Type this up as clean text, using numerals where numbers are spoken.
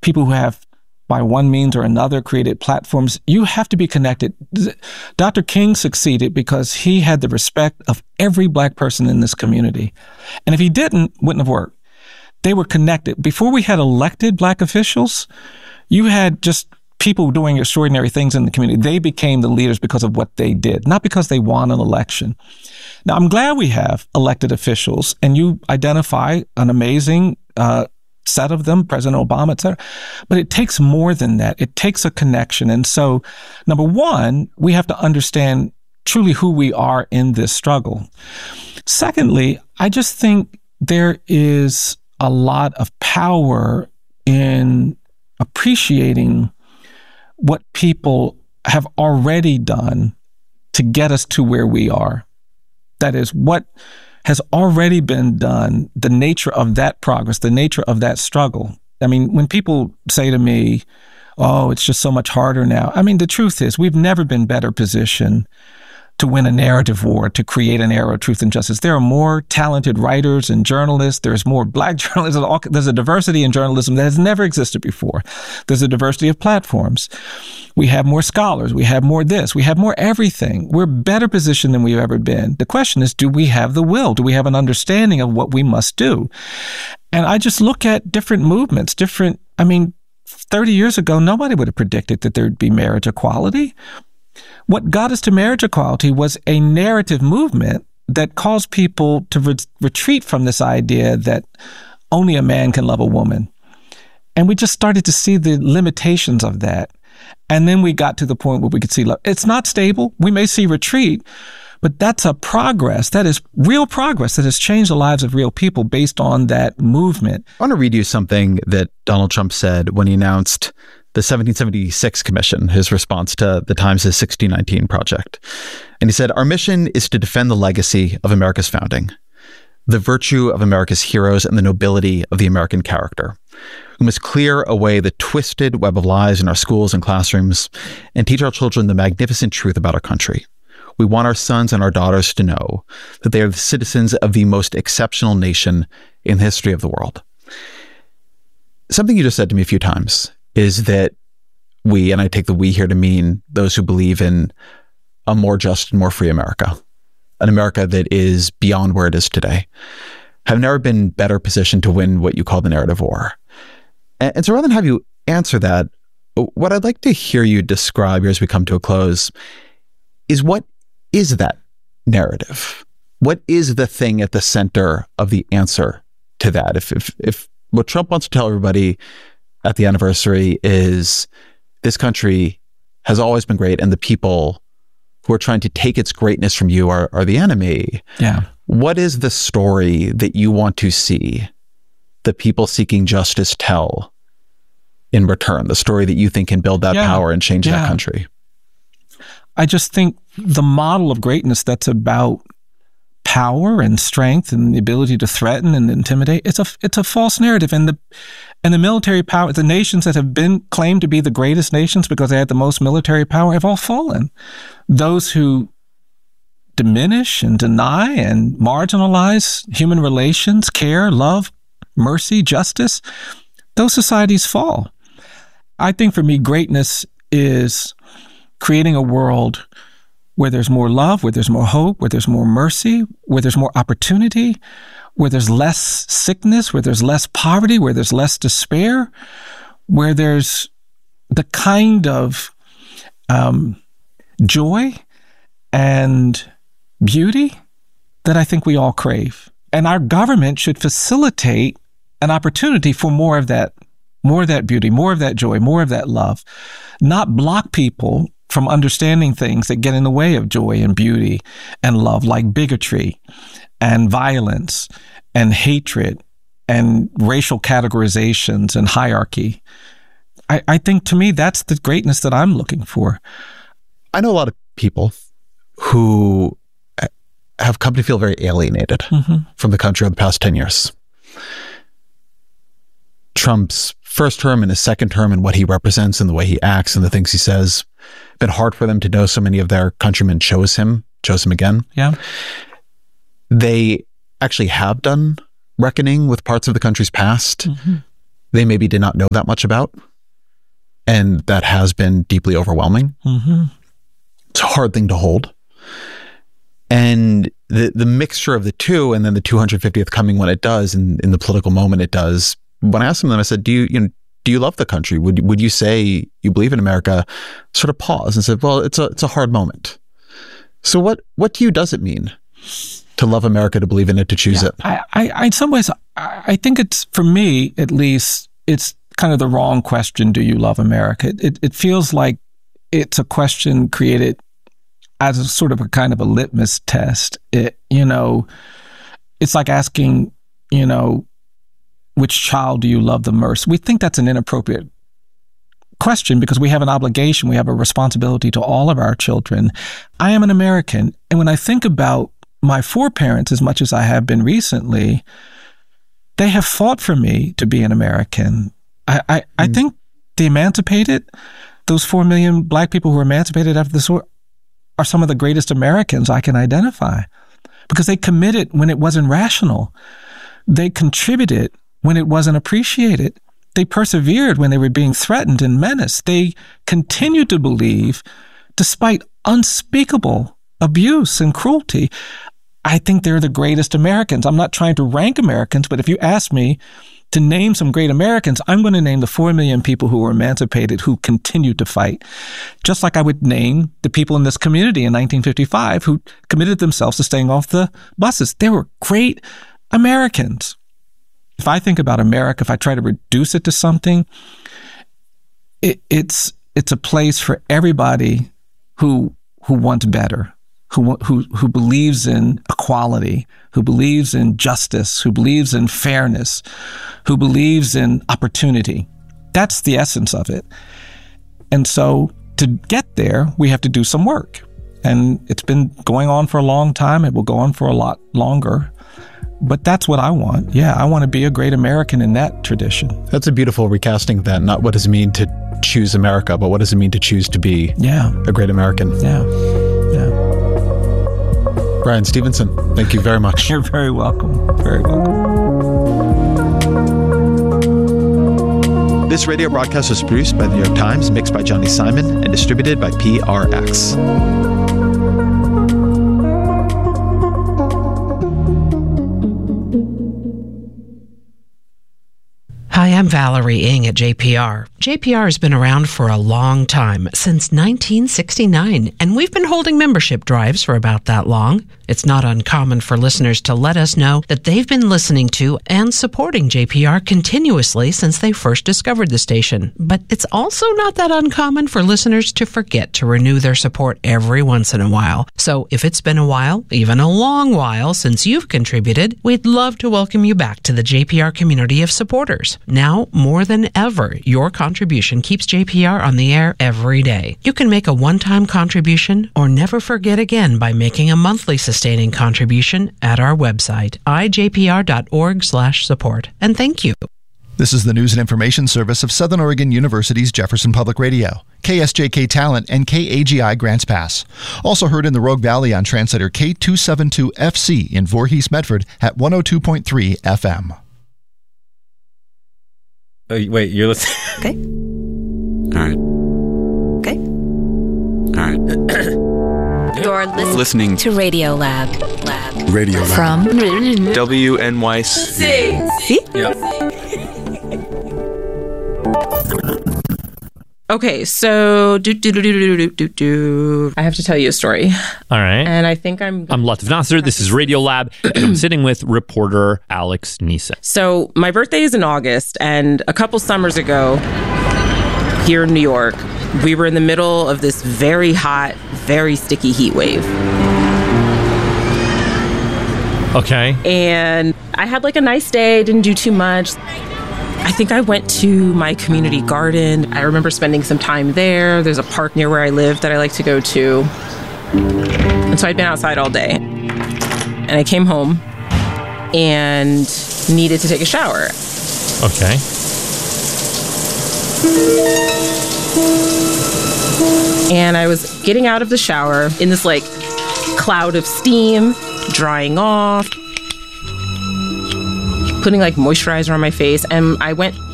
people who have, by one means or another, created platforms. You have to be connected. Dr. King succeeded because he had the respect of every Black person in this community. And if he didn't, wouldn't have worked. They were connected. Before we had elected Black officials, you had just people doing extraordinary things in the community. They became the leaders because of what they did, not because they won an election. Now, I'm glad we have elected officials, and you identify an amazing set of them, President Obama, et cetera. But it takes more than that. It takes a connection. And so, number one, we have to understand truly who we are in this struggle. Secondly, I just think there is a lot of power in appreciating what people have already done to get us to where we are. That is, what has already been done, the nature of that progress, the nature of that struggle. I mean, when people say to me, oh, it's just so much harder now. I mean, the truth is we've never been better positioned to win a narrative war, to create an era of truth and justice. There are more talented writers and journalists. There's more Black journalists. There's a diversity in journalism that has never existed before. There's a diversity of platforms. We have more scholars. We have more this. We have more everything. We're better positioned than we've ever been. The question is, do we have the will? Do we have an understanding of what we must do? And I just look at different movements, 30 years ago, nobody would have predicted that there'd be marriage equality. What got us to marriage equality was a narrative movement that caused people to retreat from this idea that only a man can love a woman. And we just started to see the limitations of that. And then we got to the point where we could see love. It's not stable. We may see retreat, but that's a progress. That is real progress that has changed the lives of real people based on that movement. I want to read you something that Donald Trump said when he announced the 1776 Commission, his response to the Times' 1619 Project. And he said, "Our mission is to defend the legacy of America's founding, the virtue of America's heroes, and the nobility of the American character. We must clear away the twisted web of lies in our schools and classrooms and teach our children the magnificent truth about our country. We want our sons and our daughters to know that they are the citizens of the most exceptional nation in the history of the world." Something you just said to me a few times is that we, and I take the we here to mean those who believe in a more just and more free America, an America that is beyond where it is today, have never been better positioned to win what you call the narrative war. And so rather than have you answer that, what I'd like to hear you describe here as we come to a close is, what is that narrative? What is the thing at the center of the answer to that? If what Trump wants to tell everybody at the anniversary is this country has always been great and the people who are trying to take its greatness from you are the enemy. Yeah. What is the story that you want to see the people seeking justice tell in return? The story that you think can build that power and change that country? I just think the model of greatness that's about power and strength and the ability to threaten and intimidate, it's a false narrative. And the military power, the nations that have been claimed to be the greatest nations because they had the most military power, have all fallen. Those who diminish and deny and marginalize human relations, care, love, mercy, justice, those societies fall. I think for me, greatness is creating a world where there's more love, where there's more hope, where there's more mercy, where there's more opportunity, where there's less sickness, where there's less poverty, where there's less despair, where there's the kind of joy and beauty that I think we all crave. And our government should facilitate an opportunity for more of that beauty, more of that joy, more of that love, not block people from understanding things that get in the way of joy and beauty and love, like bigotry and violence and hatred and racial categorizations and hierarchy. I think, to me, that's the greatness that I'm looking for. I know a lot of people who have come to feel very alienated from the country over the past 10 years. Trump's first term and his second term and what he represents and the way he acts and the things he says, been hard for them to know so many of their countrymen chose him again. Yeah. They actually have done reckoning with parts of the country's past. they maybe did not know that much about. And that has been deeply overwhelming. Mm-hmm. It's a hard thing to hold. And the mixture of the two, and then the 250th coming when it does, and in the political moment it does. When I asked them, I said, do you love the country? Would you say you believe in America? Sort of paused and said, well, it's a hard moment. So what to you does it mean to love America, to believe in it, to choose it? I in some ways, I think it's, for me at least, it's kind of the wrong question. Do you love America? It feels like it's a question created as a sort of a kind of a litmus test. It's like asking, which child do you love the most? We think that's an inappropriate question because we have an obligation, we have a responsibility to all of our children. I am an American, and when I think about my foreparents as much as I have been recently, they have fought for me to be an American. I think the emancipated, those 4 million Black people who were emancipated after the war, are some of the greatest Americans I can identify because they committed when it wasn't rational. They contributed when it wasn't appreciated. They persevered when they were being threatened and menaced. They continued to believe despite unspeakable abuse and cruelty. I think they're the greatest Americans. I'm not trying to rank Americans, but if you ask me to name some great Americans, I'm going to name the 4 million people who were emancipated, who continued to fight. Just like I would name the people in this community in 1955 who committed themselves to staying off the buses. They were great Americans. If I think about America, if I try to reduce it to something, it's a place for everybody who wants better, who believes in equality, who believes in justice, who believes in fairness, who believes in opportunity. That's the essence of it. And so to get there, we have to do some work. And it's been going on for a long time. It will go on for a lot longer. But that's what I want. Yeah, I want to be a great American in that tradition. That's a beautiful recasting of that. Not what does it mean to choose America, but what does it mean to choose to be a great American? Yeah. Bryan Stevenson, thank you very much. You're very welcome. Very welcome. This radio broadcast was produced by The New York Times, mixed by Johnny Simon, and distributed by PRX. Hi, I'm Valerie Ng at JPR. JPR has been around for a long time, since 1969, and we've been holding membership drives for about that long. It's not uncommon for listeners to let us know that they've been listening to and supporting JPR continuously since they first discovered the station. But it's also not that uncommon for listeners to forget to renew their support every once in a while. So if it's been a while, even a long while, since you've contributed, we'd love to welcome you back to the JPR community of supporters. Now, more than ever, your contribution keeps JPR on the air every day. You can make a one-time contribution or never forget again by making a monthly sustaining contribution at our website, ijpr.org/support. And thank you. This is the News and Information Service of Southern Oregon University's Jefferson Public Radio, KSJK Talent, and KAGI Grants Pass. Also heard in the Rogue Valley on translator K272FC in Voorhees, Medford at 102.3 FM. Oh, wait, you're listening? Okay. All right. Okay. All right. You're listening to Radio Lab. Radio Lab. From WNYC. See? Yep. Okay, so I have to tell you a story. All right. And I think I'm Latif Nasser. This is Radio Lab, and I'm sitting with reporter Alex Neeson. So my birthday is in August, and a couple summers ago here in New York, we were in the middle of this very hot, very sticky heat wave. Okay. And I had like a nice day, didn't do too much. I think I went to my community garden. I remember spending some time there. There's a park near where I live that I like to go to. And so I'd been outside all day. And I came home and needed to take a shower. Okay. And I was getting out of the shower in this like cloud of steam, drying off, putting like moisturizer on my face, and I went